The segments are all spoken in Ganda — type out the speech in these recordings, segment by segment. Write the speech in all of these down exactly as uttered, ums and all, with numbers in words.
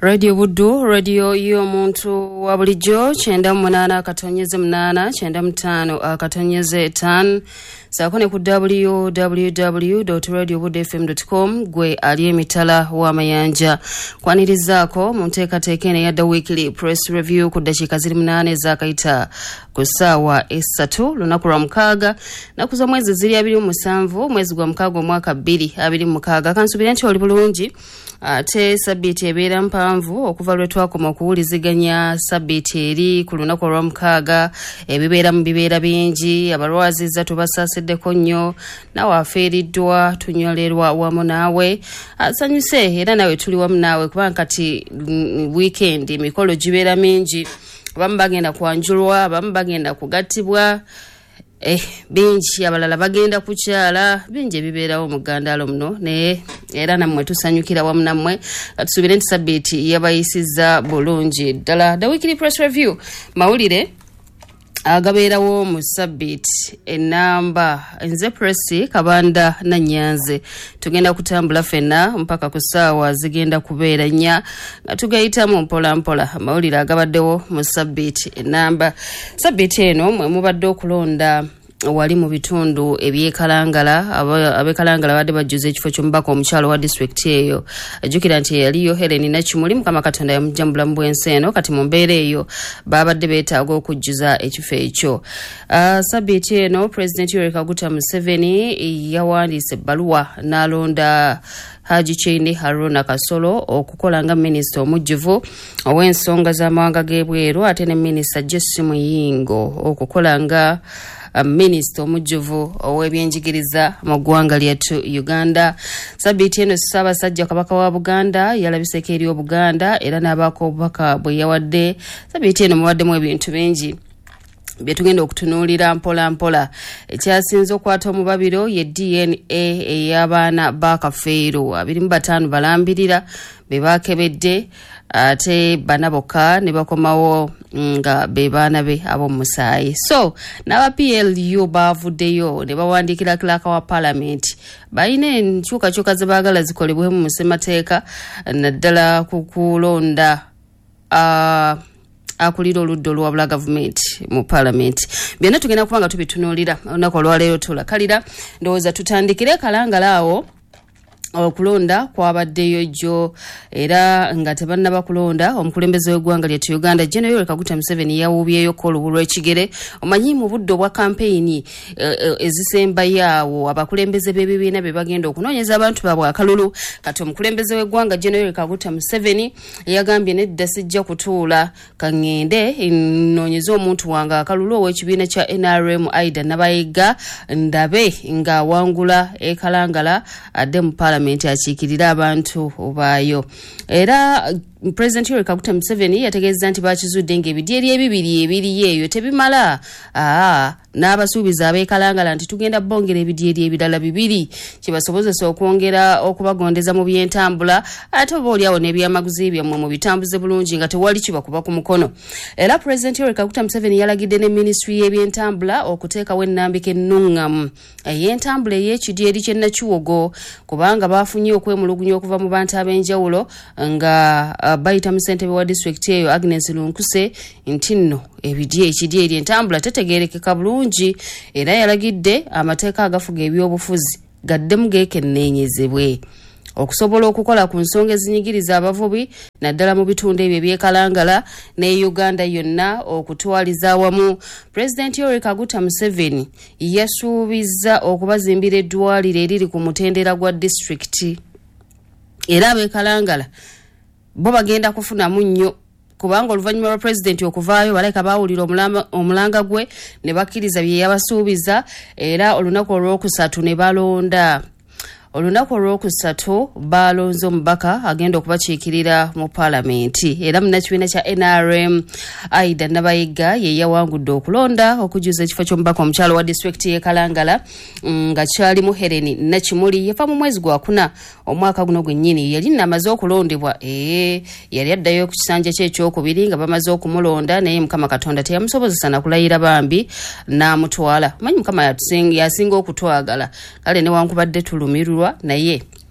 Radio Buddu, radio y'omuntu wa bulijjo kyenda munana akatonyeze munana kyenda mutaano akatonyeze tan saakone ku w w w dot radio buddu f m dot com gwe ali emitala w'amayanja kwanirizaako mu nteekateeka eno eyadda weekly press review ku ddakiika ziri munaana ez'akayita ku ssaawa essatu lunaku lwa mukaaga naku za mwezi ziri abiri mu musanvu mwezi gwa mukaaga omwaka bbiri abiri mu mukaaga kansubira nti oli bulungi ate sabbiiti ebeera mpanvu okuva lwe twakoma okuwuliziganya sabbiiti eri ku lunaku olwa mukaaga ebibeera mu bibeera bingi abalwaziza tubasaaseddeko nnyo nawe afeeriddwa tunyolerwa wamu naawe asanyuse era nawe tuli wamu naawe kubanga kati weekend emikolo gibeera mingi abamu bagenda kwanjulwa abamu bagenda kugattibwa Eh, bingi abalala bagenda kukyala bingi ebibeerawo mu Ggandalo muno naye era nammwe tusanyukira wamu nammwe katusubire nti sabbiiti yabayisizza bulungi ddala. The Weekly Press Review mawulire agabeerawo mu sabbiiti enamba nze Pressi Kabanda na Nyanze tugenda kutambula fenna mpaka ku ssaawa zigenda kubeera nnya nga tugayitamu mpola mpola amawulire agabaddewo mu sabbiiti enamba. Sabbiiti eno mwe mubadde okulonda wali mu bitundu ebyekalangala abekalangala badde bajjuza ekifo ky'omubaka omukyalo wa disitulikiti eyo ajjukira nti yaliyo Helen Nakimuli Mukama Katonda yamujjambula mu bwensi eno kati mu mbeera eyo babadde beetaaga okujjuza ekifo ekyo. Uh, sabbiiti eno President Yoweri Kaguta Museveni yawandiise ebbaluwa n'alonda Haji Chaine Haruna Kasolo okukola nga minisita omujjuvu ow'ensonga z'amawanga g'ebweru ate ne minisita Jesse Muyingo okukola nga Uh, Minister omujjuvu ow'ebyenjigiriza mu ggwanga lyattu Uganda. Sabbiiti eno Ssaabasajja Kabaka wa Buganda yalabiseko eri Obuganda era n'abaako obubaka bwe yawadde. Sabbiiti eno muwaddemu ebintu bingi bye tugenda okutunuulira mpola mpola. Ekyasinze okwata omubabiro ye D N A ey'abaana ba Kafeero abiri mu bataano balambirira be baakebedde ate bana bokka ne bakomawo nga be baana be ab'omusaayi. So n'aba P L U baavuddeyo ne bawandiikira clerk wa parliament balina enkyukakyuka ze baagala zikolebwemu mu ssemateeka naddala ku kulonda uh, akulira oludda olwabula gavumenti mu parliament. Byonna tugenda kubanga tubitunuulira olunaku olwaleero tulakalira ndowooza tutandikire kalangala awo okulonda kwabaddeyo jjo era nga tebannaba kulonda omukulembeze w'eggwanga lyettu Uganda General Yoweri Kaguta Museveni yawuubyeyo olubu lw'ekigere omanyi mu budde obwa kampeyini ezisembayo awo abakulembeze b'ebibiina be bagenda okunoonyeza abantu baabwe akalulu kati omukulembeze w'eggwanga General Yoweri Kaguta Museveni yagambye nedda sijja kutuula kaŋŋende nnoonyeze omuntu wange akalulu ow'ekibiina kya N R M Aida Nabayiga ndabe ng'awangula ekalangala adde mu parliament akiikirira abantu baayo. Era President Yoweri Kaguta Museveni yategeeza nti bakizudde ng'ebidyeri ebibiri ebiriyo eyo tebimala aa n'abasuubiza abeekalangala nti tugenda bongera ebidyeri ebirala bibiri kibasobozesa okwongera okubagondeza mu byentambula ate oba oliawo n'ebyamaguzi byammwe mu bitambuze bulungi nga tewali kibakuba ku mukono. Era President Yoweri Kaguta Museveni yalagidde ne Ministry y'ebyentambula okuteekawo ennambika ennuŋŋamu ey'entambula ey'ekidyeri ky'e Nakiwogo kubanga baafunye okwemulugunya okuva mu bantu ab'enjawulo nga uh, bayita mu ssentebe wa disitulikiti eyo Agnes Lunkuse nti nno ebidye ekidyeri entambula tetegeerekeka bulungi era yalagidde amateeka agafuga ebyobufuzi gaddemu geekenneenyezebwe okusobola okukola ku nsonga ezinyigiriza abavubi naddala mu bitundu ebyo ebyekalangala ne Uganda yonna okutwaliza awamu. President Yoweri Kaguta Museveni yasuubiza okubazimbira eddwaliro eriri ku mutendera gwa disitulikiti era abeekalangala bo bagenda kufunamu nnyo kubanga oluvannyuma lwa president okuvaayo baleka baawulira omulanga gwe ne bakkiriza bye yabasuubiza era olunaku olw'okusatu ne balonda olunaku olw'okusatu balonze omubaka agenda okubakiikirira mu paalamenti era munnakibiina kya N R M Aida Nabayiga ye yawangudde okulonda okujuza ekifo ky'omubaka omukyalo wa disitulikiti y'e Kalangala nga kyalimu Helen Nakimuli yafa mu mwezi gwa kuna omwaka guno gwennyini yali namaze okulondebwa ee yali addayo ku kisanja kye ekyokubiri nga bamaze okumulonda naye Mukama Katonda teyamusobozesa na kulayira bambi n'amutwala. Manyi Mukama yasinga okutwagala kale newankubadde tulumirwa naye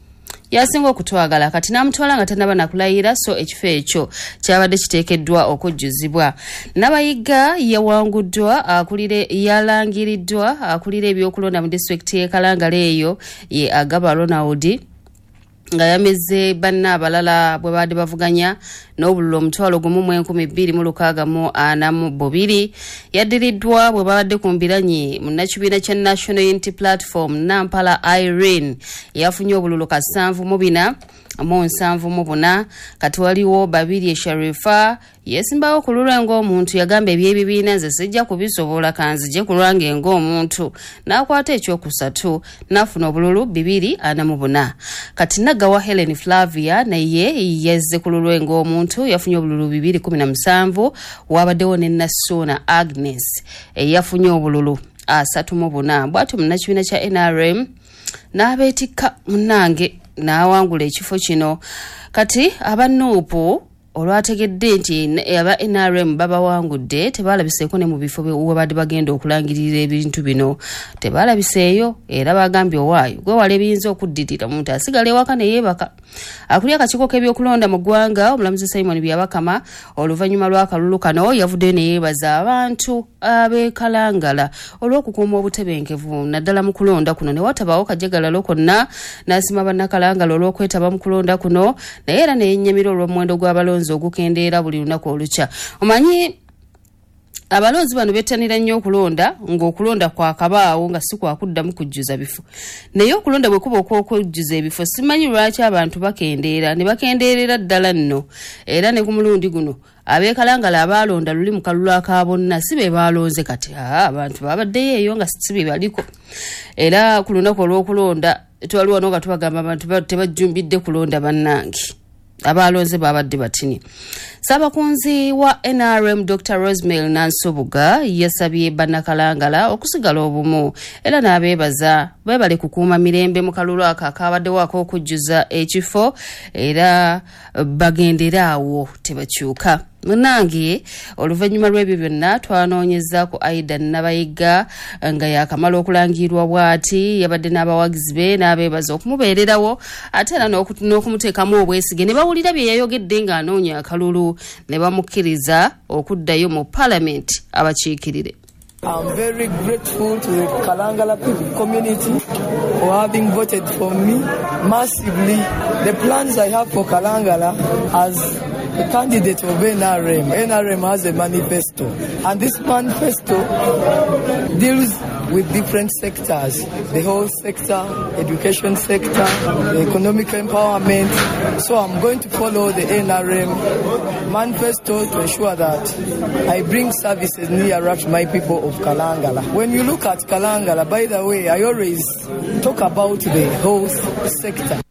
yasinga okutwagala kati namutwala nga tanaba nakulayira so ekifo ekyo kyabadde kiteekeddwa okujjuzibwa. Nabayiga yawanguddwa akulire yalangiriddwa akulira ebyokulonda mu disitulikiti y'e Kalangala eyo ye Agaba Ronald nga yameze banna abalala bwe baadde bavuganya n'obululu omutwalo gumu mu enkumi bbiri mu lukaaga mu ana mu bubiri yaddiriddwa bwe babadde ku mbiranyi mu nakibiina kya National Unity Platform Nampala Irene yafunye obululu kasanvu mu bina mu nsanvu mu buna kati waliwo babiri Sharifa yesimbawo ku lulwe ng'omuntu yagamba ebyebibiina nze sijja kubisobola kanzije ku lwange ng'omuntu n'akwata ekyokusatu n'afuna obululu bibiri ana mu buna kati naggawa Helen Flavia naye yezze ku lulwe ng'omuntu yafunye obululu bibiri kumi na musanvu wabaddewo ne Nasuna Agnes eyafunye obululu asatu mu buna bw'atyo munnakibiina kya N R M n'abeetikka munnange n'awangula ekifo kino kati abanuupu olwategedde nti aba N R M babawangudde tebalabiseeko ne mu bifo we badde bagenda okulangirira ebintu bino tebalabiseeyo era bagambye owaayo gwe wala ebiyinza okuddirira omuntu asigala ewaka ne yeebaka. Akulira akakiiko k'ebyokulonda mu ggwanga omulamuzi Simon Byabakama oluvannyuma lw'akalulu kano yavudde ne yeebaza abantu ab'e Kalangala olw'okukuuma obutebenkevu naddala mu kulonda kuno ne watabaawo kajagalalo konna n'asima bannakalangala olw'okwetaba mu kulonda kuno naye era neyennyamira olw'omuwendo gw'abalonzi ogukendeera buli lunaku olukya. Omanyi abalonzi bano bettanira nnyo okulonda ng'okulonda kwakabaawo nga si kwakuddamu kujjuza bifo naye okulonda bwe kuba okw'okujjuza ebifo simanyi lwaki abantu bakendeera ne bakendeerera ddala nno era ne ku mulundi guno ab'e Kalangala abaalonda luli mu kalulu aka bonna si be baalonze kati aa abantu babaddeyo eyo nga si be baliko era ku lunaku olw'okulonda twali wano nga tubagamba abantu tebajjumbidde kulonda bannange abalonze babadde batini. Ssabakunzi wa N R M Doctor Rosemary Nansubuga yasabye bannakalangala okusigala obumu era n'abeebaza beebale kukuuma mirembe mu kalulu ako akabaddewo ak'okujjuza ekifo era bagendera awo tebakyuka. Munange oluvannyuma lw'ebyo byonna twanoonyeza ku Aida Nabayiga nga yakamala okulangirwa bw'ati yabadde n'abawagizi be n'abeebaza okumubeererawo ate era n'okumuteekamu obwesige ne bawulira bye yayogedde ng'anoonya akalulu ne bamukkiriza okuddayo mu Parliament abakiikirire. I'm very grateful to the Kalangala people community for having voted for me massively. The plans I have for Kalangala as a candidate of N R M. N R M has a manifesto, and this manifesto deals with different sectors, the whole sector, education sector, the economic empowerment. So I'm going to follow the N R M manifesto to ensure that I bring services nearer to my people of Kalangala. When you look at Kalangala, by the way, I always talk about the whole sector.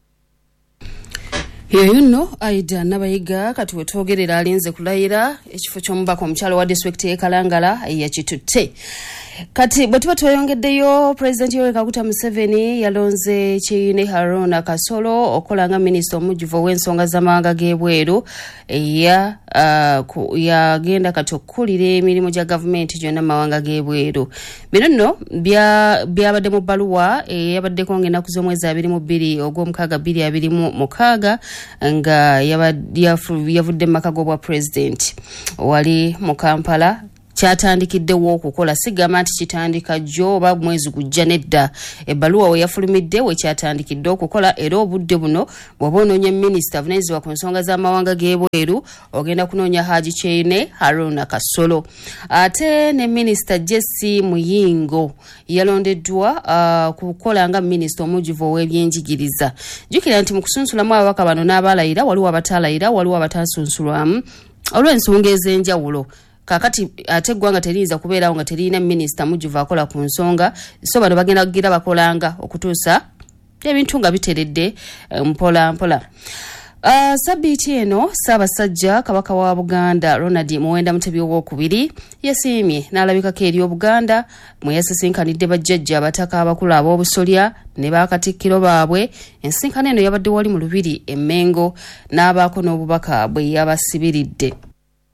Yeyo nno Aida Nabayiga kati we twogerera alinze kulayira ekifo ky'omubaka omukyalo wa disitulikiti y'e Kalangala yakitutte. Kati bwe tuba tweyongeddeyo Pulezidenti Yoweri Kaguta Museveni yalonze Kiine Haruna Kasolo okola nga minisita omujjuvu ow'ensonga z'amawanga g'ebweru ya uh, yagenda kati okukulira emirimu gya gavumenti gyonna mawanga g'ebweru. Bino nno byabadde mu bbaluwa eyabaddeko ng'ennaku z'omwezi abiri mu bbiri ogw'omukaaga bbiri abiri mu mukaaga nga yavudde mu maka g'obwa pulezidenti wali mu Kampala. Kyatandikiddewo okukola sigamba nti kitandika jjo oba mwezi gujja nedda ebbaluwa we yafulumidde we kyatandikidde okukola era obudde buno bw'oba onoonya minisita avunaanyizibwa ku nsonga z'amawanga g'ebweru ogenda kunoonya Hajji Kiine Haruna Kasolo. Ate ne minisita Jesse Muyingo yalondeddwa uh, kukola nga minisita omujjuvu ow'ebyenjigiriza. Jjukira nti mu kusunsulamu ababaka bano n'abaalayira waliwo abataalayira waliwo abataasunsulwamu olw'ensonga ez'enjawulo. Kakati ate eggwanga teriyinza kubeerawo nga teriyina minisita mujjuvu akola ku nsonga so bano bagenda kugira bakolanga okutuusa ebintu nga biteredde mpola mpola. Uh, Sabbiiti eno Ssaabasajja Kabaka wa Buganda Ronald Muwenda Mutebi ow'okubiri yasiimye n'alabikako eri Obuganda mwe yasesinkanidde bajjajja abataka abakulu ab'obusolya ne bakatikkiro baabwe. Ensisinkano eno yabadde wali mu Lubiri e Mengo n'abaako n'obubaka bwe yabasibiridde.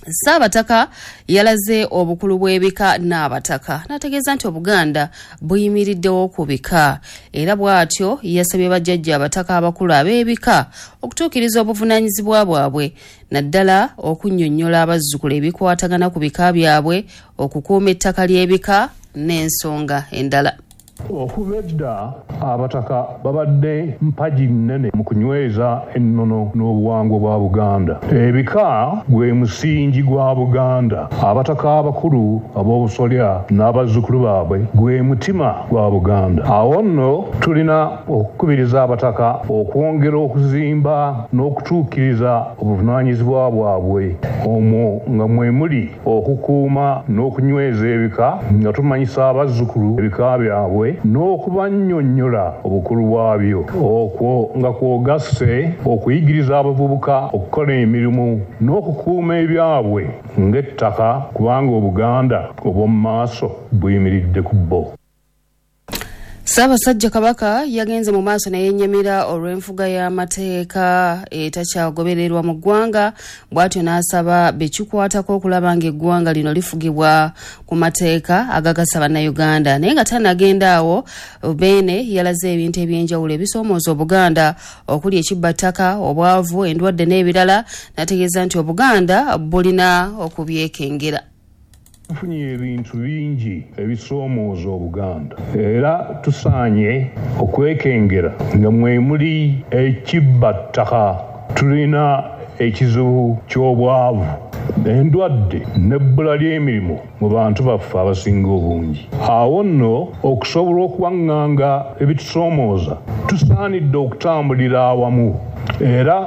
Saabataka yalaze obukulu bw'ebika n'abataka n'ategeeza nti Obuganda buyimiriddewo ku bika era bw'atyo yasabye bajjajja abataka abakulu ab'ebika okutuukiriza obuvunaanyizibwa bwabwe naddala okunnyonnyola abazzukulu ebikwatagana ku bika byabwe okukuuma ettaka ly'ebika n'ensonga endala. Okuva edda abataka babadde mpagi nnene mu kunyweza ennono n'obuwangwa bwa Buganda. Ebika gwe musingi gwa Buganda. Abataka abakulu ab'obusolya n'abazzukulu baabwe gwe mutima gwa Buganda. Awo nno tulina okukubiriza abataka okwongera okuzimba n'okutuukiriza obuvunaanyizibwa bwabwe. Omwo nga mwe muli okukuuma n'okunyweza ebika nga tumanyisa abazzukulu ebika byabwe n'okubannyonnyola obukulu bwabyo. Okwo nga kwogasse okuyigiriza abavubuka okukola emirimu n'okukuuma ebyabwe ng'ettaka kubanga Obuganda obw'omu maaso buyimiridde ku bbo. Ssaabasajja Kabaka yagenze mu maaso n'yennyamira olw'enfuga y'amateeka etakyagobererwa mu ggwanga bw'atyo n'asaba bekikwatako okulaba ng'eggwanga lino lifugibwa ku mateeka agagasa bannayuganda. Naye nga tanagenda awo, Beene yalaze ebintu eby'enjawulo ebisoomooza Obuganda okuli ekibbattaka, obwavu, endwadde n'ebirala n'ategeeza nti Obuganda bulina okubyekengera. Tufunye ebintu bingi ebisoomooza Obuganda era tusaanye okwekengera nga mwe muli ekibbattaka, tulina ekizibu ky'obwavu, endwadde n'ebbula ly'emirimu mu bantu baffe abasinga obungi. Awo nno okusobola okuwaŋŋanga ebitusoomooza tusaanidde okutambulira awamu era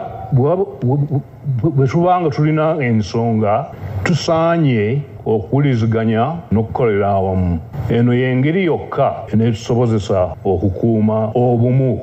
bwe tubanga tulina ensonga tusaanye okuwuliziganya n'okukolera awamu. Eno y'engeri yokka eneetusobozesa okukuuma obumu.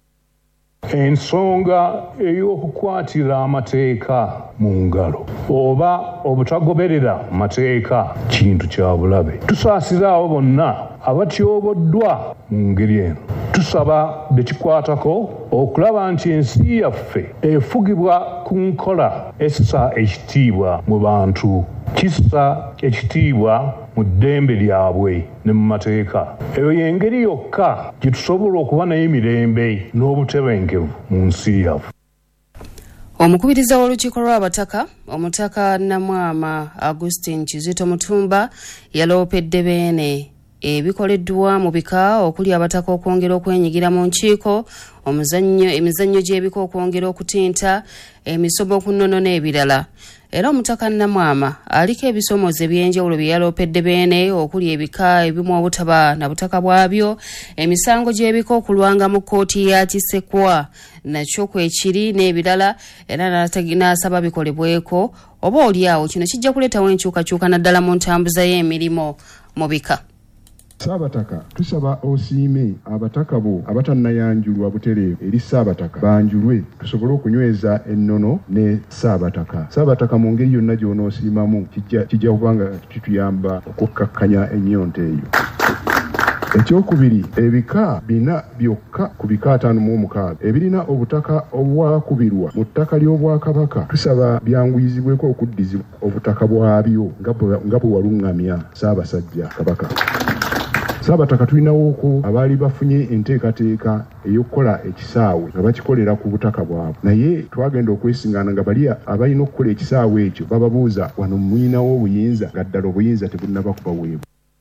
Ensonga ey'okukwatira amateeka mu ngalo oba obutagoberera mateeka kintu kya bulabe. Tusaasira abo bonna abatyoboddwa mu ngeri eno. Tusaba bekikwatako okulaba nti ensi yaffe efugibwa ku nkola essa ekitiibwa mu bantu, kissa ekitiibwa mu ddembe lyabwe ne mu mateeka. Eyo y'engeri yokka gye tusobola okuba nayo emirembe n'obutebenkevu mu nsi yaffe. Omukubiriza w'olukiiko lw'abataka omutaka Namwama Augustine Kizito Mutumba yaloopedde Beene ebikoleddwa mu bika okuli abataka okwongera okwenyigira mu nkiiko, omuzannyo emizannyo gy'ebika okwongera okutinta, emisomo ku nnono n'ebirala. Era omutaka Namwama aliko ebisoomoozo eby'enjawulo bye yaloopedde Beene okuli ebika ebimu obutaba na butaka bwabyo, emisango gy'ebika okulwanga mu kkooti ya Kisekwa nakyo kwekiri n'ebirala, era n'asaba bikolebweko oba oliawo kino kijja kuleetawo enkyukakyuka naddala mu ntambuza y'emirimu mu bika. Saabataka tusaba osiime abataka bo abatannayanjulwa butereevu eri Saabataka banjulwe tusobole okunyweza ennono ne Saabataka. Saabataka mu ngeri yonna gy'onoosiimamu kijja kubanga kituyamba okukkakkanya ennyonta eyo. Ekyokubiri, ebika bina byokka ku bika ataano mu omukaaga ebirina obutaka obwakubirwa mu ttaka ly'Obwakabaka tusaba byanguyizibweko okuddizibwa obutaka bwabyo nga bwe waluŋŋamya Ssaabasajja Kabaka. Saabataka tulinawo ko abaali bafunye enteekateeka ey'okukola ekisaawe nga bakikolera ku butaka bwabwe, naye twagenda okwesingana nga bali abalina okukola ekisaawe ekyo bababuuza wano muyinawo obuyinza nga ddala obuyinza tebunnaba kubaweebwa.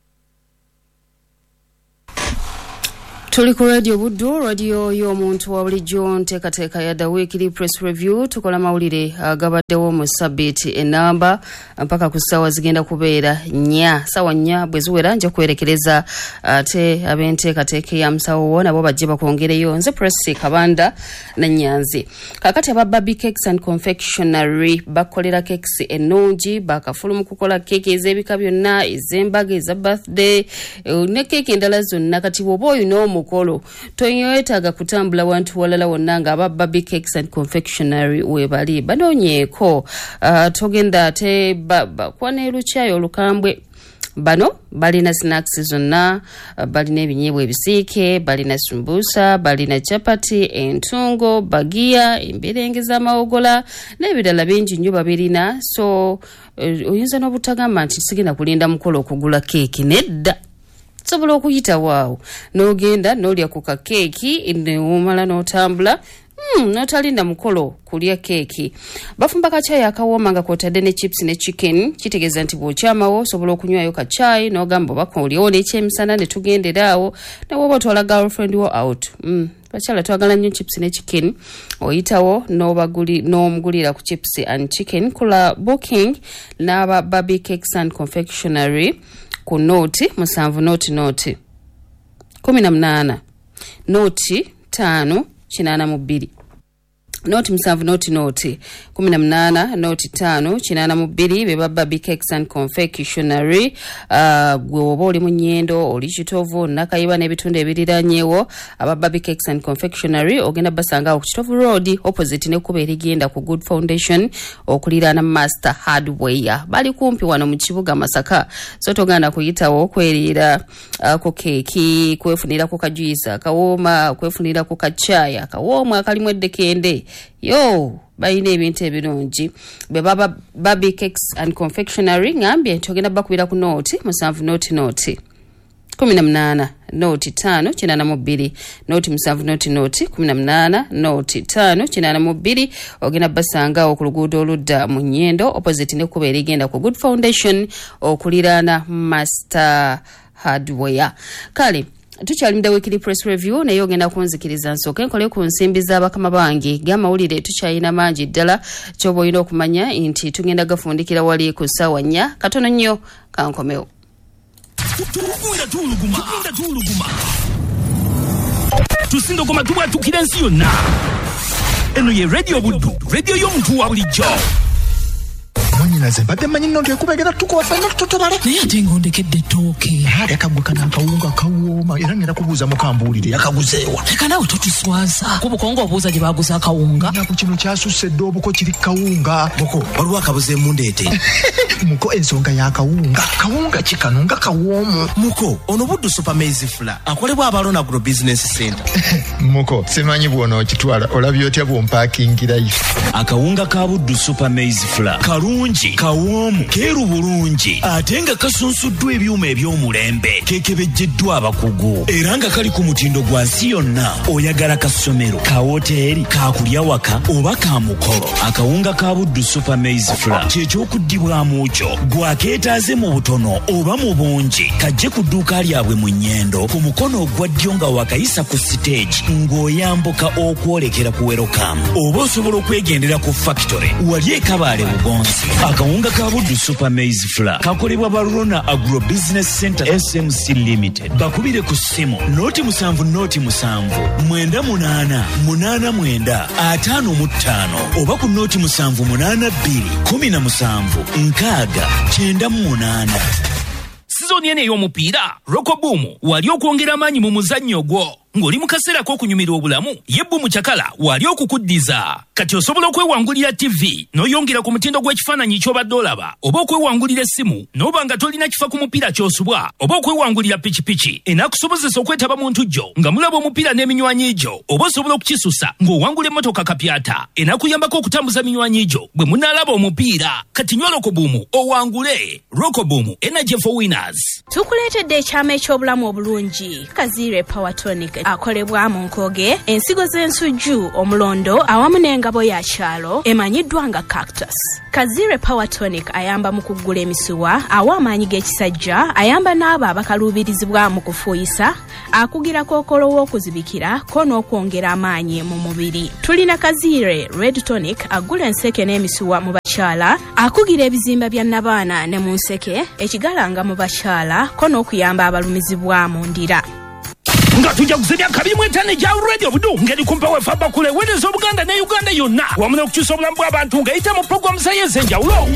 Tuli ku Radio Buddu, radio y'omuntu wa bulijjo, nteekateeka ya The Weekly Press Review. Tukola mawulire agabaddewo mu sabbiiti ennamba mpaka ku ssaawa zigenda kubeera nnya. Ssaawa nnya bwe ziwera nja kwerekereza ate ab'enteekateeka ya musawo nabo bajje bakwongereyo. Nze Press Kabanda na Nyanzi. Kakati aba Baby Cakes and Confectionery bakolera cakes ennungi, bakafulu mu kukola keeki ez'ebika byonna, ez'embaga, eza birthday ne keeki endala zonna. Kati bw'oba olina omukolo toyetaaga kutambula wantu walala wonna nga aba Baby Cakes and Confectionery webali banoonyeeko. Uh, togenda ate bakwana erukyayo olukambwe bano balina snacks zonna, balina ebinyebwa ebisiike, balina sumbusa, balina chapati, entungo, bagia, emberenge z'amawogola n'ebirala bingi nnyo babirina. So uh, oyinza n'obutagamba nti sigenda kulinda mukolo okugula keeki, nedda sobola okuyita waawo n'ogenda n'olya ku kakeeki neomala n'otambula. Hmm, notalinda mukolo kulya keeki. Bafumba kachai akawooma nga kwotadde ne chips ne chicken. Kitegeeza nti bw'okyamawo osobola okunywayo kachai n'ogamba bako oliwo n'ekyemisana ne tugenderaawo ne bw'oba otwala girlfriend wo out. Hmm, bakyala twagala nnyo chips ne chicken. Oyitawo n'obaguli n'omugulira ku chips and chicken kula booking n'aba Baby Cakes and Confectionery ku noti musanvu noti noti kumi na munana noti tano chinana mubiri noti musanvu noti noti kumi na munana noti tano chinana mubiri beba Baby Cakes and Confectionery. Uh, gwe oba oli mu nnyendo oli Kitovu nakayiba n'ebitundu ebiriranyewo aba Baby Cakes and Confectionery ogenda basanga ku Kitovu Road opposite ne kuba erigenda ku Good Foundation okuliraana Master Hardware. Bali kumpi wano mu kibuga Masaka. So toganda kuyitawo okwerira uh, ku keeki, kwefunira ku kajuice kawooma, kwefunira ku kachai akawooma akalimu eddekende. Yo, bayina ebintu ebirungi. Be baba Baby Cakes and Confectionery ngambye togenda bakubira ku noti musanvu noti noti kumi na munana noti tano chinana mubiri noti musanvu noti noti kumi na munana noti tano chinana mubiri ogenda basanga okulugudo oludda mu nnyendo opposite ne kuba erigenda ku Good Foundation okuliraana Master Hardware. Kale tukyali mda weekly press review naye ogenda kunzikiriza nsooke nkole ku nsimbi z'abakama bange g'amawulire tukyalina mangi ddala ky'oba olina okumanya nti tugenda gafundikira wali ku ssaawa nnya katono nnyo kankomewo. Tusindogoma tubwatukira ensi yonna. Eno ye Radio Buddu, radio y'omuntu wa bulijjo. Mwanyinaze mbadde manyi nno tekubegera tukofa no tutobale. Naye ate ng'ondekedde ettooke. Hali akagwe kana akawunga kawooma era ngenda kubuuza mukambuulire yakaguzeewa. Leka nawe totuswaza. Kubukongo obuuza gye baaguze akawunga. Naku kino kyasusse dde obuko kiri kawunga. Muko waliwo akabuze mundeete. Muko ensonga y'akawunga. Kawunga kikano nga kawoomu. Muko ono Buddu Super Maize Flour akolebwa Abalona Agro Business Center. Muko simanyi bw'ono okitwala olabye otya bw'ompaakingira ife. Akawunga ka Buddu Super Maize Flour kalungi kawoomu keeru bulungi ate nga kasunsuddwa ebyuma eby'omulembe kekebejjeddwa abakugu era nga kali ku mutindo gwa nsi yonna. Oyagala ka ssomero, ka woteeri, ka kulya waka oba ka mukolo, akawunga ka Buddu Super Maize Flour ky'ekyokuddibwamu kyo. Gwakeetaaze mu butono oba mu bungi kajje ku dduuka lyabwe mu nnyendo ku mukono ogwa ddyo nga wakayisa ku siteegi ng'oyambuka okwolekera ku Welcome oba osobola okwegendera ku factory wali e Kabaale Bugonzi. Akawunga ka Buddu Super Maize Flour kakolebwa Balona Agro Business Center S M C Limited. Bakubire ku ssimu noti musanvu noti musanvu mwenda munaana munaana mwenda ataano mu ttaano oba ku noti musanvu munaana bbiri kumi na musanvu nkaaga kyenda mu munaana. Sizoni eno ey'omupiira Rokoboom wali okwongera amaanyi mu muzannyo gwo ng'oli mu kaseera k'okunyumirwa obulamu yebbu mu kyakala wali okukuddiza. Kati osobola okwewangulira T V n'oyongera ku mutindo gw'ekifaananyi ky'obadde olaba oba okwewangulira essimu n'oba nga tolina kifa ku mupiira ky'osubwa oba okwewangulira pikipiki enaakusobozesa okwetaba mu ntujjo nga mulaba omupiira n'eminywanyi gyo oba osobola okukisusa ng'owangula emmotoka kapyata enaakuyambako okutambuza minywanyi gyo bwe munaalaba omupiira. Kati nywa Rokoboom owangule. Rokoboom, energy for winners. Tukuleetedde ekyama eky'obulamu obulungi Kazire Power Tonic akolebwa mu Nkoge, ensigo z'ensujju, omulondo awamu n'engabo ya kyalo emanyiddwa nga cactus. Kazire Power Tonic ayamba mu kuggula emisuwa, awa amaanyi g'ekisajja, ayamba n'abo abakaluubirizibwa mu kufuuyisa, akugira kookolo w'okuzibikira ko n'okwongera amaanyi mu mubiri. Tulina Kazire Red Tonic agula enseke n'emisuwa mu bakyala, akugira ebizimba bya nnabaana ne mu nseke, ekigalanga mu bakyala ko n'okuyamba abalumizibwa mu ndira. Nga tujja kuzibya kabiri mu etaano egya Radio Buddu ngeri kumpa wefa bakule weereza Obuganda ne Uganda yonna wamu n'okukyusa obulamu bw'abantu ng'eyita mu pulogulaamu za ez'enjawulo.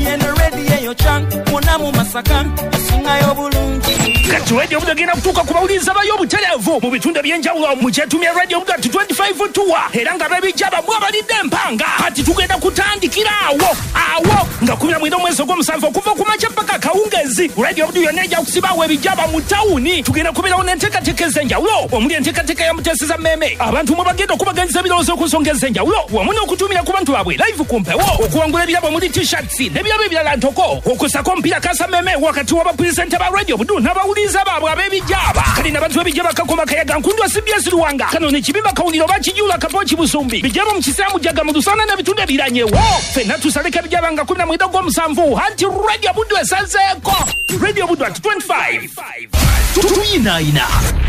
Kati Radio Buddu egenda kutuuka ku bawuliriza bayo obutereevu mu bitundu eby'enjawulo mu kyetumya Radio Buddu twenty-five tour era nga babijja bamu abalidde empanga. Kati tugenda kutandikira awo awo nga nga kumi na mwenda omwezi ogw'omusanvu okuva ku makya paka akawungezi Radio Buddu yonna ejja kusibaawo ebijaba mu tawuni. Tugenda kubeerawo n'enteekateeka ez'enjawulo omuli enteekateeka ya Mutesa Meme abantu mwe bagenda okubaganyiza ebirowoozo ku nsonga ez'enjawulo wamu n'okutumira ku bantu baabwe live ku mpewo okuwangula ebirabo omuli t-shirts n'ebirabo ebirala ntoko okusako omupiira Kasa Meme wakati w'abapulezidenti ba Radio Buddu n'abawuliriza baabwe ab'ebijaba kali n'abantu b'ebijaba kakoma kayaga nkundwa C B S Luwanga kano n'ekibimba kawuliro bakijula kapochi busumbi bijaba mu kisaamu jaga mu lusana n'ebitundu ebiranyewo ffenna tusaleka ebijaba nga kumi na mwenda ogw'omusanvu anti Radio Buddu esazeeko Radio Buddu at twenty-five tuyinaayina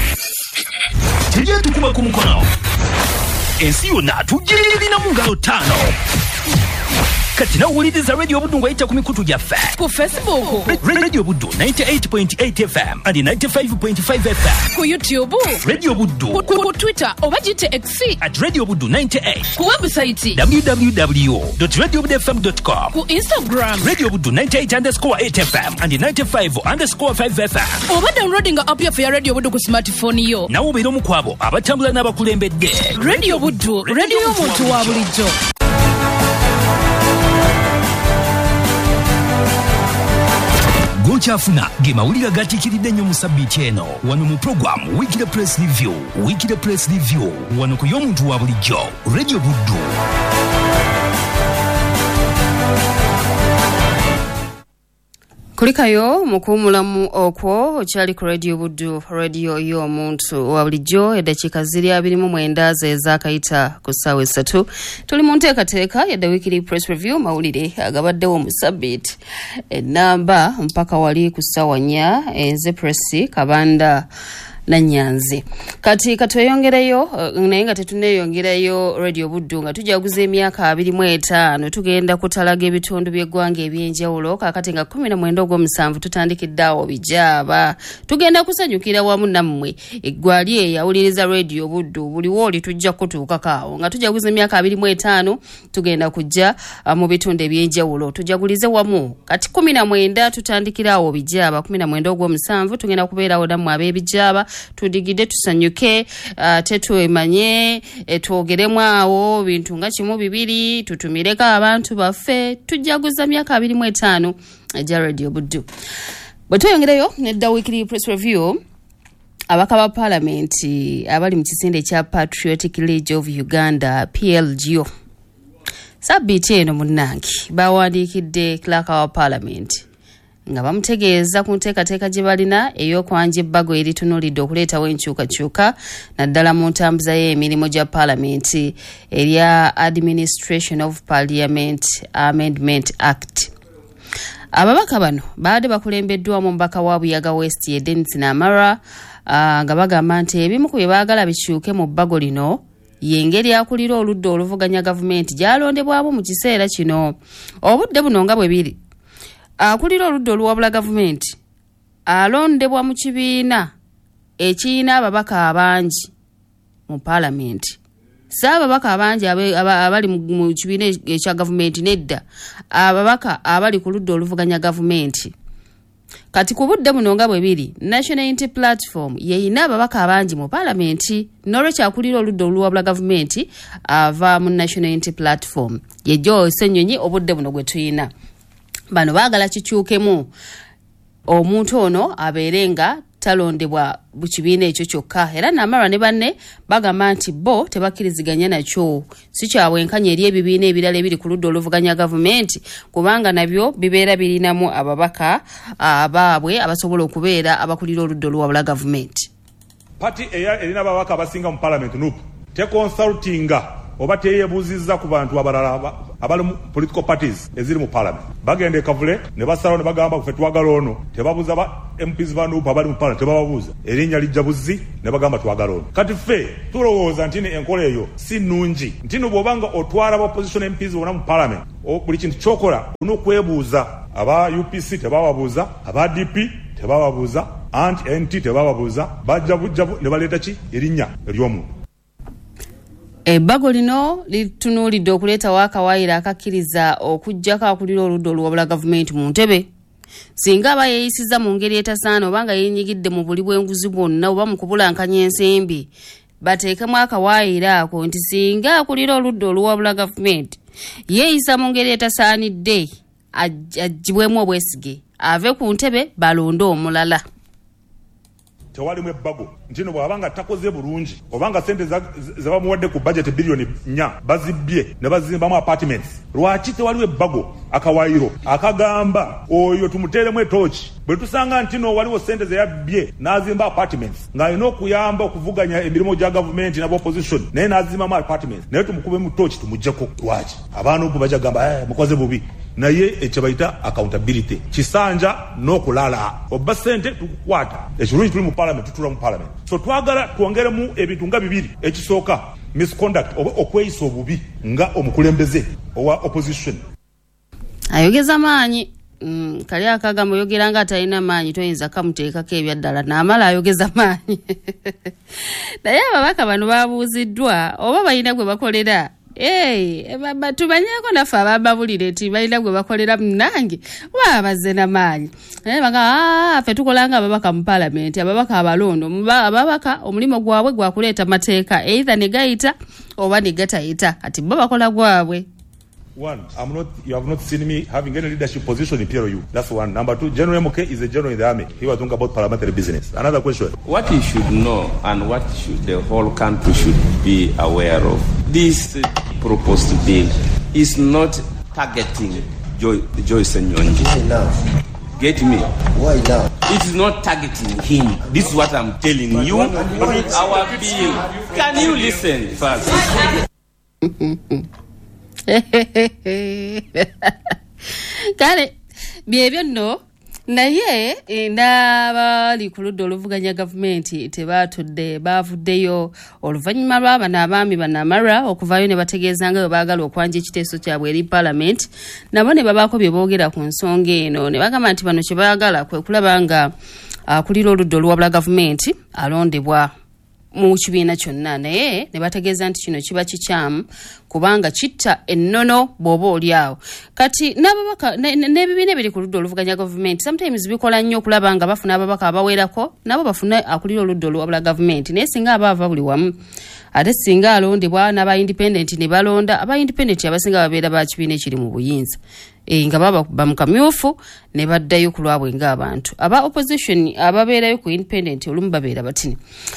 tujye tukuba ku mukono ensi yonna tugirina mu ngalo ttaano kati nawuliriza Radio Buddu ng'ayita ku mikutu gyaffe ku Facebook Radio Buddu ninety-eight point eight F M and ninety-five point five F M ku YouTube Radio Buddu ku Twitter oba gite X at Radio Buddu ninety-eight ku website w w w dot radio buddu f m dot com ku Instagram Radio Buddu ninety-eight underscore eight F M and ninety-five underscore five F M oba downloading app ya Radio Buddu ku smartphone yo nawo obeera omu ku abo abatambula n'abakulembedde Radio Buddu radio y'omuntu wa bulijjo. Gochafuna ge mawulira gatikiridde nnyo mu sabbiiti eno wano mu program Weekly Press Review Weekly Press Review wano ku y'omuntu wa bulijjo Radio Buddu. Kulikayo mukuumulamu okwo okyali ku Radio Buddu radio y'omuntu wa bulijjo eddakiika ziri abiri mu mwenda ze zaakayita ku ssaawa essatu tuli mu nteekateeka yadda Weekly Press Review mawulire agabaddewo mu sabbiiti ennamba mpaka wali ku ssaawa nnya enze Press Kabanda na Nyanzi kati katweyongereyo naye nga tetuneeyongerayo Radio Buddu nga tujaguza emyaka abiri mu etaano tugenda kutalaga ebitundu by'eggwanga ebyenjawulo kakati nga kumi na mwenda ogw'omusanvu tutandikidde awo bijaba tugenda kusanyukira wamu nammwe eggwali eyawuliriza Radio Buddu buli wooli tujja kutuukakaawo nga tujaguza emyaka abiri mu etaano tugenda kujja uh, mu bitundu ebyenjawulo tujagulize wamu kati kumi na mwenda tutandikira awo bijaba kumi na mwenda ogw'omusanvu tugenda kubeerawo nammwe ab'ebijaba tudigide tusanyuke uh, tetwemanye etwogeremu awo bintu nga kimu bibiri tutumireko abantu baffe tujaguza myaka abiri mu etaano egya Radio Buddu. Bwe tweyongereyo nedda Weekly Press Review abaka ba Parliament abali mu kisinde ekya Patriotic League of Uganda P L G O sabbiiti eno munnange bawandiikidde Clerk wa Parliament nga bamutegeeza ku nteekateeka gye balina ey'okwanja ebbago eritunuulidde okuleetawo enkyukakyuka naddala mu ntambuza y'emirimu gya Parliament erya Administration of Parliament Amendment Act. Ababaka bano baadde bakulembeddwamu omubaka wa Buyaga West ye Dennis Namara uh, nga bagamba nti ebimu ku bye baagala bikyuke mu bbago lino yengeri akulira oludda oluvuganya gavumenti gyalondebwamu mu kiseera kino obudde buno nga bwe biri akulira oludda oluwabula gavumenti alondebwa mu kibiina ekiyina ababaka abangi mu Parliament saababaka abangi abali mu kibiina ekya gavumenti nedda ababaka abali ku ludda oluvuganya gavumenti kati ku budde buno nga bwe biri National Unity Platform yeyina ababaka abangi mu Parliament n'olwekyo akulira oludda oluwabula gavumenti ava mu National Unity Platform ye Joe Ssenyonyi obudde buno gwe tuyina bano baagala kikyukemu omuntu ono abeerenga talondebwa mu kibiina ekyo kyokka era Namara ne banne bagamba nti bo tebakkiriziganya nakyo si kyabwenkanya eri ebibiina ebirala ebiri ku ludda oluvuganya gavumenti kubanga nabyo bibeera birinamu ababaka abaabwe abasobola okubeera abakulira oludda oluwabula gavumenti. Pati erina ababaka abasinga mu Parliament N U P tekonsultinga oba teyebuuzizza ku bantu abalala abali mu political parties eziri mu Parliament bagenda e Kavule ne basalawo ne bagamba ffe twagala ono tebabuuza ba M Ps ba N U P abali mu Parliament tebababuuza erinnya lijja buzzi ne bagamba twagala ono kati ffe tulowooza nti enkola eyo si nnungi nti bw'obanga otwala ba opposition M Ps bonna mu Parliament buli kintu kyokola olina okwebuuza aba U P C tebababuuza aba D P tebababuuza anti N T tebababuuza bajja bujjabu ne baleeta ki erinnya ery'omuntu. Ebbago lino litunuulidde okuleetawo akawaayiro akakkiriza okuggyako akulira oludda oluwabula gavumenti mu ntebe singa aba yeeyisiza mu ngeri etasaana oba nga yeenyigidde mu buli bw'enguzi bwonna oba mu kubulankanya ensimbi bateekemu akawaayiro ako nti singa akulira oludda oluwabula gavumenti yeeyisa mu ngeri etasaanidde ajibwemu obwesige ave ku ntebe balonde omulala. Tewali mwebago ntino bwabanga takoze bulungi obanga sente zabamuwadde ku budget bilioni nya bazibye ne bazimbamu apartments lwaki tewali webbago akawayiro akagamba oyo tumuteremu etochi bwe tusanga ntino waliwo sente zeyabye nazimba apartments ng'alina okuyamba okuvuganya emirimu gya government nabo opposition naye nazimbamu apartments naye tumukube mu tochi tumujjeko lwaki abaana obu bajja gamba eh mukoze bubi naye ekyabayita accountability kisanja n'okulala obba sente tukukwata ekirungi tuli mu parliament tutula mu parliament so twagala twongeremu ebintu nga bibiri ekisooka misconduct oba okweyisa obubi nga omukulembeze owa opposition ayogeza maanyi mm, kali akagamba oyogera nga atalina maanyi toyinza kamuteekako ebyaddala n'amala ayogeza maanyi naye ababaka bano babuuziddwa oba balina gwe bakolera. Hey, baba tubanyako nafe abababulire nti balina gwe bakolera munange wabaze n'amaanyi naye baga ah ffe tukolanga ababaka mu parliament ababaka abalondo ababaka omulimo gwabwe gwa kuleeta mateeka either ne gayita oba ne gatayita ati bo bakola gwabwe. One, I'm not. You have not seen me having any leadership position in P R U. That's one. Number two, General M K is a general in the army. He was talking about parliamentary business. Another question. What you should know and what should the whole country should be aware of. This uh, proposed bill is not targeting Joy, Joyce Nyonji. Why now? Get me? Why now? It is not targeting him. This is what I'm telling but you. Our bill. Can you listen first? Kale byebyo nno naye n'abali ku ludda oluvuganya gavumenti tebaatudde baavuddeyo oluvannyuma lw'abano abaami bannamara okuvaayo ne bategeeza nga bwe baagala okwanja ekiteeso kyabwe eri paalamenti nabo ne babaako bye boogera ku nsonga eno ne bagamba nti bano kye baagala kwe kulaba nga akulira oludda oluwabula gavumenti alondebwa mu kibiina kyonna naye ne bategeeza nti kino kiba kikyamu kubanga kitta ennono bw'oba oliawo kati n'ababaka n'ebibiina ebiri ku ludda oluvuganya gavumenti sometimes bikola nnyo okulaba nga bafuna ababaka abawerako nabo bafuna akulira oludda oluwabula gavumenti naye singa abaava buli wamu ate singa alondebwa n'aba independent ne balonda aba independent abasinga babeera ba kibiina ekiri mu buyinza e nga baba bamukamyufu ne baddayo ku lwabwe ng'abantu aba opposition ababeerayo ku independent olumu babeera batini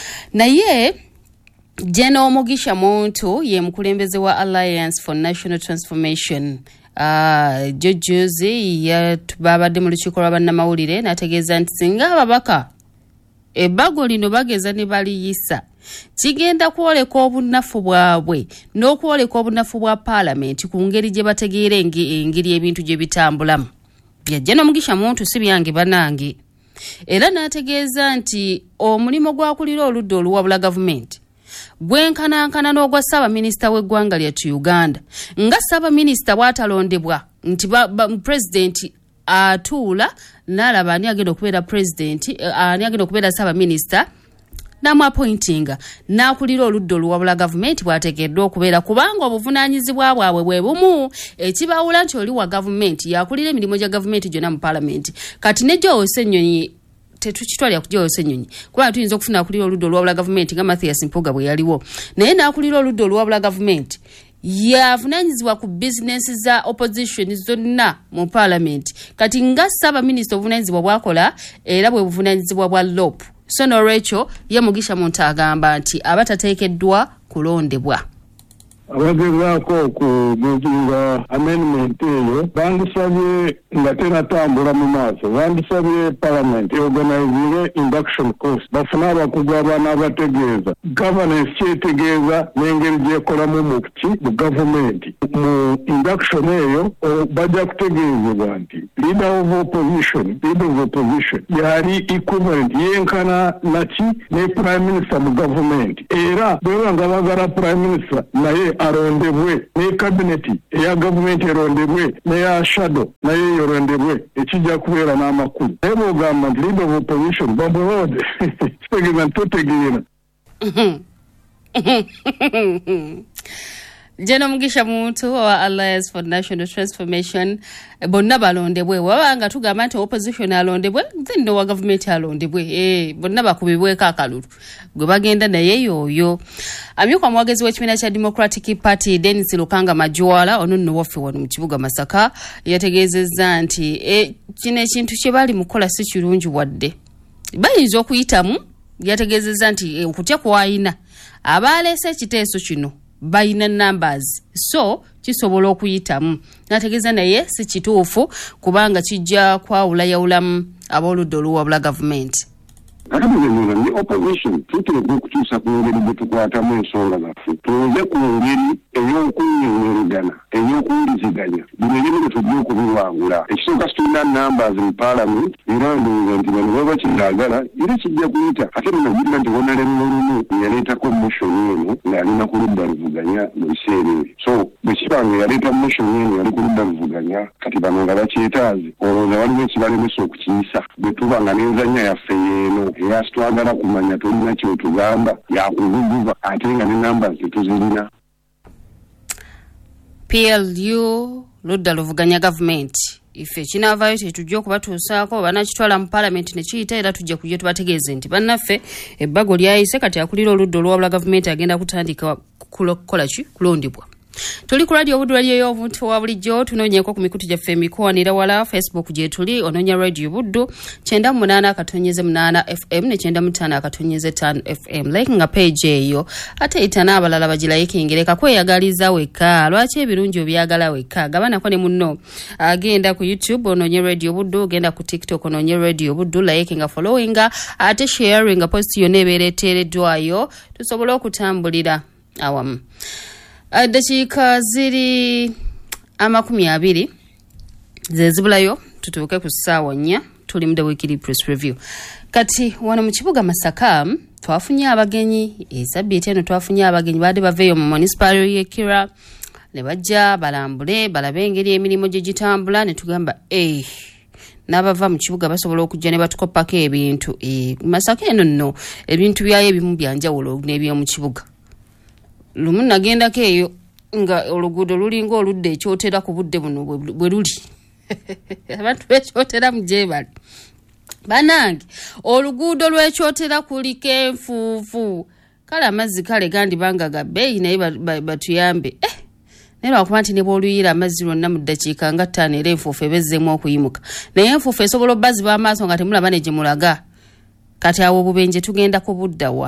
naye General Mugisha Muntu ye mukulembeze wa Alliance for National Transformation uh, jojozi ya babadde mu lukiiko lwa bannamawulire n'ategeeza nti singa ababaka ebbago lino bageza ne baliyisa kigenda kwoleka obunafu bwabwe n'okwoleka obunafu bwa paalamenti ku ngeri gye bategeera engeri ebintu gye bitambulamu bya General Mugisha Muntu si byange banange era n'ategeeza nti omulimo gwakulira oludda oluwabula gavumenti gwenkanankana n'ogwa Ssaabaminisita w'eggwanga lyattu Uganda nga Ssaabaminisita bw'atalondebwa nti pulezidenti atuula n'alaba ani agenda okubeera pulezidenti ani agenda okubeera Ssaabaminisita n'amwapointinga n'akulira oludda oluwabula gavumenti bw'ateekeddwa okubeera kubanga obuvunaanyizibwa bwabwe bwe bumu ekibawula nti oli wa gavumenti yakulira emirimu gya gavumenti gyonna mu paalamenti kati ne Joyce Ennyonyi tetukitwalya ku Joyce Ennyonyi kubanga tuyinza okufuna akulira oludda oluwabula gavumenti nga Mathias Mpuuga bwe yaliwo naye n'akulira oludda oluwabula gavumenti yavunaanyizibwa ku bizinesi za opposition zonna mu paalamenti kati nga Ssaabaminisita obuvunaanyizibwa bwakola era bwe buvunaanyizibwa bwa L O P so n'olwekyo ye Mugisha Muntu agamba nti abatateekeddwa kulondebwa abagezaako okugugira amendment eyo bandisabye nga tenatambula mu maaso bandisabye parliament eorganizire induction course bafune abakugu abaana abategeeza governance kyetegeeza n'engeri gyekolamu mu ki mu gavumenti mu induction eyo bajja kutegeezebwa nti leader of opposition leader of opposition yali equivalent yenkana naki ne prime minister mu gavumenti era bweba nga bagala prime minister naye arondebwe ne kabineti eya gavumenti erondebwe neya shadow naye yorondebwe ekijja kubeera n'amakulu naye bw'ogamba nti leader of opposition babulode kitegeeza nti totegeera Jeno Mugisha Muntu wa Alliance for National Transformation bonna balondebwe wabanga tugamba nti opposition alondebwe then no government alondebwe eh bonna bakubibwe kakalulu gwe bagenda naye yoyo amyuka mwagezi w'ekibiina kya Democratic Party Dennis Lukanga Majwala ono nno waffe wano mu kibuga Masaka yategeezezza nti e kino ekintu kye bali mukola si kirungi wadde bayinza okuyitamu yategeezezza nti okutya kwayina abaleese ekiteeso kino bayina numbers so kisobola okuyitamu nategeeza naye si kituufu kubanga kijja kwawula yawulamu ab'oludda oluwabula gavumenti. Akamugenera ni opposition tuteekwa okukyusa ku ngeri bwe tukwatamu ensonga zaffe tuze ku ngeri ey'okunyweragana ey'okuwuliziganya bino ebimu tujja okubiwangula ekisooka tulina numbers mu parliament era ndowooza nti bano baba bakigaagala era kijja kuyita ate munagirira nti honorable olumu yaleetako motion eno ng'alina ku ludda luvuganya mu biseera ebyo so bwe kiba nga yaleeta motion eno yali ku ludda luvuganya kati bano nga bakyetaaze olowooza waliwo ekibalemesa okukiyisa bwe tuba nga n'enzanya yaffe yeeno era twagala kumanya tulina kyotugamba yakuvuguva ate nga ne numbers tetuzirina. P L U ludda luvuganya gavumenti ife kinavayo tetujja okubatuusaako banakitwala mu parliament ne kiyita era tujja kujja tubategeeze nti bannaffe ebbago lyayise kati akulira oludda olwabula gavumenti agenda kutandika kukola ki kulondebwa. Tuli ku radio Buddu radio y'obuntu wa bulijjo tunoonyeeko ku mikutu gyaffe emikowanira wala Facebook gye tuli onoonya radio Buddu kyenda mu munaana akatonyeze munaana F M ne kyenda mu ttaano akatonyeze ttaano F M like nga page eyo ate eyita n'abalala bagilayikingereka kweyagaliza wekka lwaki ebirungi obyagala wekka gabanako ne munno agenda ku YouTube onoonye radio Buddu ogenda ku TikTok onoonye radio Buddu like nga following ate sharing nga post yonna ebeera eteereddwayo tusobole okutambulira awamu. Dakika ziri amakumi abiri zezibulayo tutuuke ku ssaawa nnya tuli mu The Weekly Press Review. Kati wano mu kibuga Masaka twafunye abagenyi esabbiiti eno twafunye abagenyi baadde baveeyo mu municipal y'e Kira ne bajja balambule balabe engeri emirimu gye gitambula ne tugamba eh n'abava mu kibuga basobola okujja ne batukopako ebintu eh Masaka eno nno ebintu byayo ebimu byanjawulo n'eby'omu kibuga. Lumu nagendako eyo nga oluguudo lulinga oludde ekyotera ku budde buno bwe luli abantu bekyotera mu gye bali banange oluguudo lw'ekyotera kuliko enfuufu kale amazzi kale gandi banga ga bbeeyi naye batuyambe eh naye lwakuba nti ne bw'oluyira amazzi lwonna mu ddakiika nga ttaano era enfuufu ebezzeemu okuyimuka naye enfuufu esobola obbaziba amaaso nga temulaba ne gye mulaga kati awo obubenje tugenda ku budda wa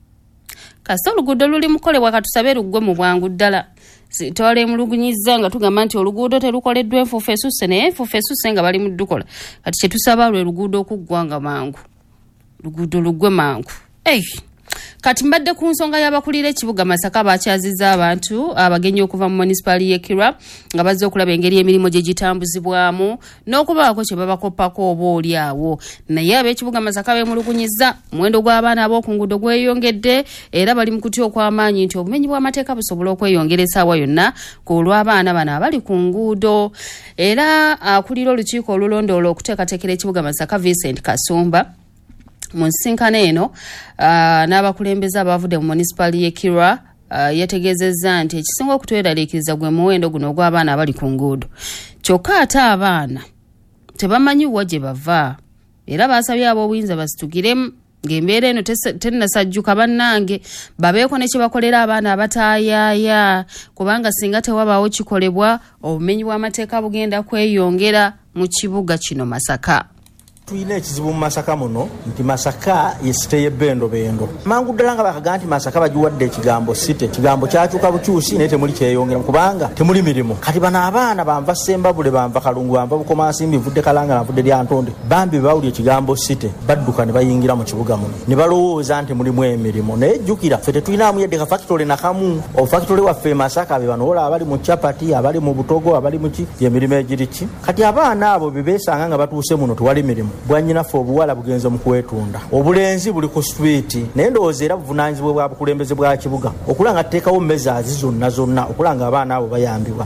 kasita oluguudo luli mukolebwa katusabe luggwe mu bwangu ddala sitwale emulugunyiza nga tugamba nti oluguudo terukoleddwa enfuufu esusse naye enfuufu esusse nga bali mu ddukola kati kyetusaba lwe luguudo okuggwanga mangu luguudo luggwe mangu ei kati mbadde ku nsonga y'abakulira ekibuga Masaka bakyazizza abantu abagenyi okuva mu municipal y'e Kira nga bazze okulaba engeri emirimu gye gitambuzibwamu n'okubaako kye babakoppako oba oli awo naye ab'ekibuga Masaka beemulugunyizza muwendo gw'abaana ab'oku nguudo gweyongedde era bali mu kutya okw'amaanyi nti obumenyi bw'amateeka busobola okweyongera essaawa yonna ku olw'abaana bano abali ku nguudo era akulira olukiiko olulondoola okuteekateekera ekibuga Masaka Vincent Kasumba mu nsinkano eno uh, n'abakulembeze abavudde mu municipal y'e Kira uh, yategeezezza nti ekisinga okutweraliikiriza gwe muwendo guno ogw'abaana abali ku nguudo kyokka ate abaana tebamanyi wa gye bava era baasabye ab'obuyinza basitugiremu ng'embeera eno tennasajjuka bannange babeeko ne kye bakolera abaana abataayaaya kubanga singa tewabaawo kikolebwa obumenyi bw'amateeka bugenda kweyongera mu kibuga kino Masaka. Tuyina ekizibu mu Masaka muno nti Masaka yesite y'ebbendo bendo mangu ddala nga bakaga nti Masaka bagiwadde ekigambo site ekigambo kyakyuka bukyusi naye temuli kyeyongera kubanga temuli mirimu kati bano abaana banva Sembabule banva Kalungu banva Bukomansimbi vudde Kalanga navudde Lyantonde bambi bawulya ekigambo site badduka ne bayingira mu kibuga muno ne balowooza nti mulimu emirimu naye jjukira ffe tetulinamu yadde ka factory nakamu o factory waffe Masaka be bano ola abali mu chapati abali mu butogo abali mu ki emirimu egiri ki kati abaana abo bebeesanga nga batuuse muno tewali mirimu bwanyinaffe obuwala bugenze mu kwetunda obulenzi buli ku streeti naye ndowooza era buvunaanyizibwa bwa bukulembeze bwa kibuga okulanga teekawo mmezaazi zonna zonna okulanga abaana abo bayambibwa.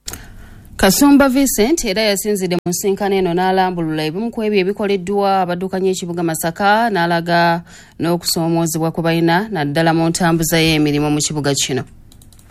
Kasumba Vincent era yasinzidde mu nsinkano eno n'alambulula ebimu ku ebyo ebikoleddwa abaddukanya ekibuga Masaka n'alaga n'okusoomoozebwa kwe balina naddala mu ntambuza y'emirimu mu kibuga kino.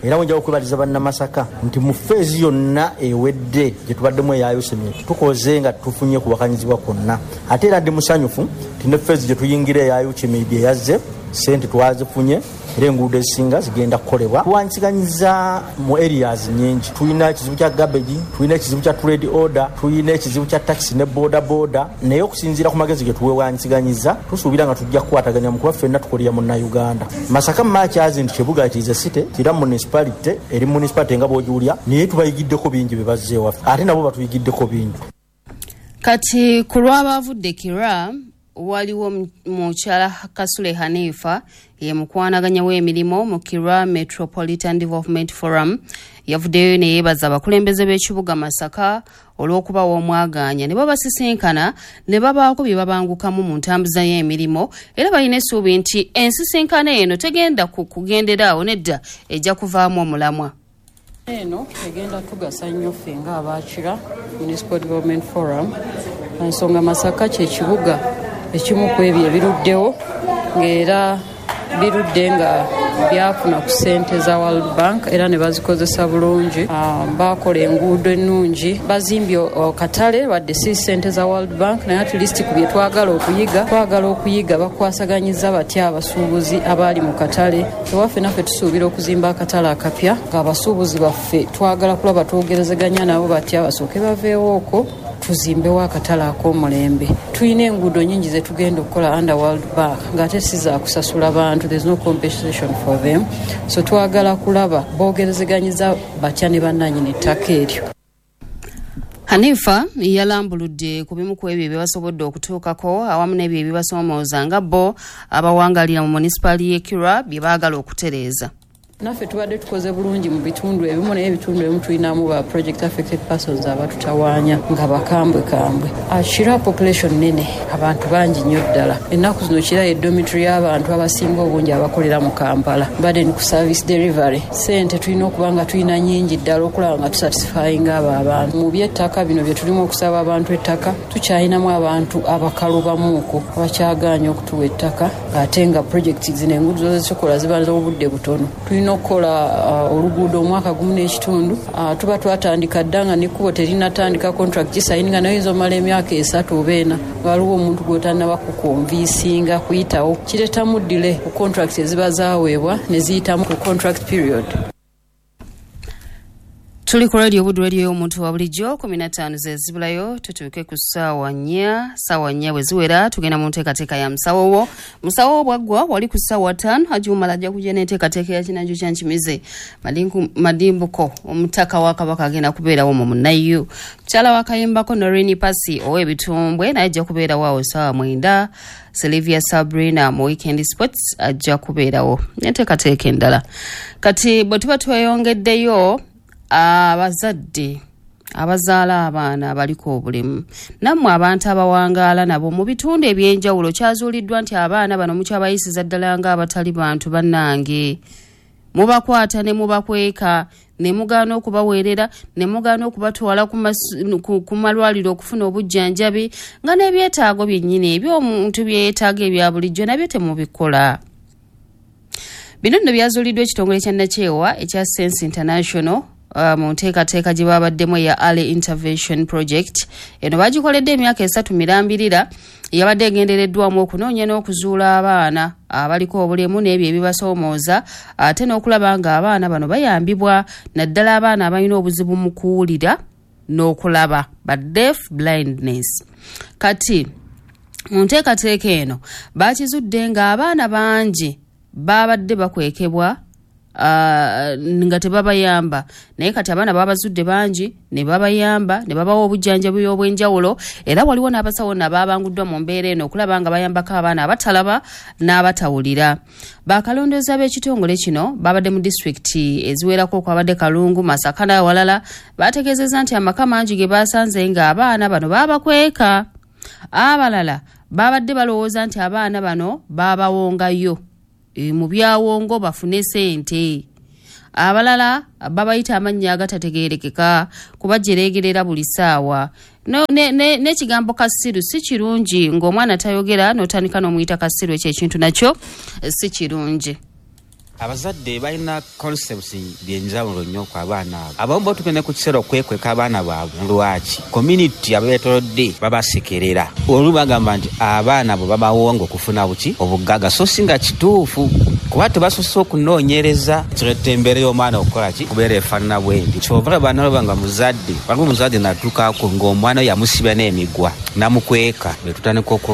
era wenjawo okwebaliza bannamasaka nti mu feezi yonna ewedde gye tubaddemu eya Yosemite tukoze nga tufunye kuwakanyizibwa kwonna ate era ndi musanyufu ti ne feezi gye tuyingira eya Yosemite yazze sente twazifunye era enguudo ezisinga zigenda kukolebwa tuwansiganyiza mu areas nyingi tulina ekizibu kya garbage tulina ekizibu kya trade order tulina ekizibu kya taxi ne boda boda naye okusinziira ku magezi ge tuwewansiganyiza tusuubira nga tujja kukwataganya mu kuba ffenna tukolera munnayuganda Masaka makyazi nti Kibuga kize site kira municipality eri municipality nga bw'ogiwulya naye tubayigiddeko bingi bye bazze ewaffe ate nabo batuyigiddeko bingi kati ku lw'abavudde Kira waliwo mukyala Kasule Hanifa ye mukwanaganya w'emirimu mu Kira Metropolitan Development Forum yavuddeyo ne yeebaza abakulembeze b'ekibuga Masaka olw'okubawa omwaganya ne babasisinkana ne babaako bye babangukamu mu ntambuza y'emirimu era balina essuubi nti ensisinkana eno tegenda kugenderaawo nedda ejja kuvaamu omulamwa. Eno egenda tugasa nnyo ffe nga abaakira Municipal Development Forum ensonga Masaka kye kibuga ekimu ku ebyo ebiruddewo ng'era birudde nga byafuna ku ssente za World Bank era ne bazikozesa bulungi. Baakola enguudo ennungi bazimbye katale wadde si ssente za World Bank naye at least ku bye twagala okuyiga twagala okuyiga bakwasaganyiza batya abasuubuzi abaali mu katale ewaffe naffe tusuubira okuzimba akatale akapya ng'abasuubuzi baffe twagala kulaba twogerezeganya nabo batya basooke baveewo okwo tuzimbewo akatale ak'omulembe. Tulina enguudo nnyingi ze tugenda okukola under World Bank ng'ate si za kusasula bantu, there's no compensation for them, so twagala kulaba boogerezeganyiza batya ne bannannyini ttaka eryo. Hanifa yalambuludde ku bimu ku ebyo bye basobodde okutuukako awamu n'ebyo ebibasoomooza nga bo abawangalira mu munisipali y'e Kira bye baagala okutereeza. Naffe tubadde tukoze bulungi mu bitundu ebimu naye ebitundu ebimu tulinamu ba project affected persons abatutawaanya nga bakambwe kambwe. Kira population nene abantu bangi nnyo ddala. Ennaku zino Kira ye dormitory y'abantu abasinga obungi abakolera mu Kampala. Badde ku service delivery sente tulina okuba nga tulina nnyingi ddala okulaba nga tusatisfying abo abantu. Mu by'ettaka bino bye tulimu okusaba abantu ettaka tukyalinamu abantu abakalubamuuko abakyagaanya okutuwa ettaka ate nga project zino enguudo zezikola ziba z'obudde butono. Nokola uh, oluguudo omwaka gumu n'ekitundu uh, tuba twatandika dda nga n'ekkubo terinatandika contract gisayininga naye ezomala emyaka esatu oba ena waliwo omuntu gw'otannaba kukonviisinga kuyitawo kireetamu ddile ku contract eziba zaaweebwa ne ziyitamu ku contract period. Tuli ku radio Budu radio y'omuntu wa bulijjo kumi na ttaano ze zibulayo tutuuke ku ssaawa nnya ssaawa nnya bwe ziwera tugenda mu nteekateeka ya musawo wo musawo bwaggwa wali ku ssaawa ttaano Hajjumala ajja kujja n'enteekateeka ya kinajjo kya Nkimize Madimbuko omutaka wa Kabaka agenda kubeerawo mu Munayu mukyala wa Kayimbako Noreen Pasi ow'ebitumbwe naye ajja kubeerawo awo ssaawa mwenda Sylvia Sabrina mu Weekend Sports ajja kubeerawo n'enteekateeka endala kati bwe tuba tweyongeddeyo abazadde abazaala abaana abaliko obulemu nammwe abantu abawangaala nabo mu bitundu ebyenjawulo kyazuuliddwa nti abaana bano mukyabayisiza ddala nga abatali bantu bannange mubakwata ne mubakweka ne mugaana okubaweerera ne mugaana okubatwala ku malwaliro okufuna obujjanjabi nga n'ebyetaago byennyini eby'omuntu byetaaga ebya bulijjo nabyo temubikola. Bino nno byazuuliddwa ekitongole kya Nakyewa ekya Sense International Uh, mu nteekateeka gye babaddemu ya Early Intervention Project. Eno bagikoledde emyaka esatu mirambirira yabadde egendereddwamu okunoonya n'okuzuula abaana abaliko obulemu n'ebyo ebibasoomooza ate n'okulaba nga abaana bano bayambibwa naddala abaana abalina obuzibu mu kuwulira n'okulaba ba deaf blindness. Kati mu nteekateeka eno bakizudde nga abaana bangi babadde bakwekebwa Uh, nga tebabayamba naye kati abaana babazudde bangi ne babayamba ne babawa obujjanjabi obw'enjawulo era waliwo n'abasawo nababanguddwa mu mbeera eno okulaba nga bayambako abaana abatalaba n'abatawulira. Bakalondooza b'ekitongole kino babadde mu disitulikiti eziwerako kwabadde Kalungu, Masaka n'awalala bategeezezza nti amaka mangi ge basanze nga abaana bano babakweka. Abalala babadde balowooza nti abaana bano babawongayo E, mu byawongo bafune sente. Abalala babayita amannya agatategeerekeka kubajeregerera buli ssaawa. N'ekigambo ne, ne kasiru si kirungi ng'omwana tayogera n'otandika n'omuyita kasiru ekyo ekintu nakyo si kirungi. abazadde balina concepts byenjawulo nnyo ku abaana abo abamu batugenda ku kiseera okwekweka abaana baabwe lwaki community abeetolodde babasekerera olwo bagamba nti abaana abo babawonga okufuna buki obuggaga so singa kituufu kuba tebasoose okunoonyereza kireta embeera y'omwana okukola ki kubeera efaanana bwendi kyova banaloba nga muzadde waliwo muzadde natuukaako ng'omwana yamusiba n'emigwa namukweka betutandika